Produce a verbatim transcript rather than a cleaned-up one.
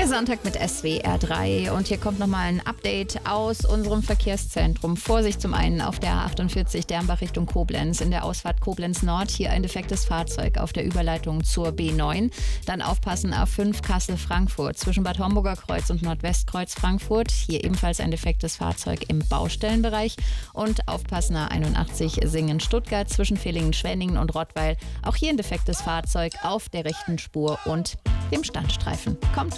Der Sonntag mit S W R drei und hier kommt nochmal ein Update aus unserem Verkehrszentrum. Vorsicht zum einen auf der A achtundvierzig Dernbach Richtung Koblenz, in der Ausfahrt Koblenz Nord, hier ein defektes Fahrzeug auf der Überleitung zur B neun. Dann aufpassen A fünf Kassel-Frankfurt zwischen Bad Homburger Kreuz und Nordwestkreuz Frankfurt, hier ebenfalls ein defektes Fahrzeug im Baustellenbereich. Und aufpassen A einundachtzig Singen-Stuttgart zwischen Villingen-Schwenningen und Rottweil, auch hier ein defektes Fahrzeug auf der rechten Spur und dem Standstreifen. Kommt